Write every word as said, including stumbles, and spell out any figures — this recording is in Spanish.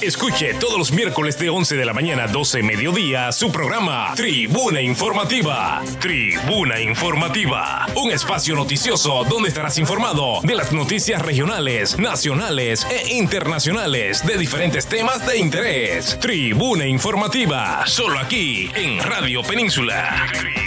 Escuche todos los miércoles de once de la mañana a doce mediodía su programa Tribuna Informativa. Tribuna Informativa, un espacio noticioso donde estarás informado de las noticias regionales, nacionales e internacionales de diferentes temas de interés. Tribuna Informativa, solo aquí en Radio Península.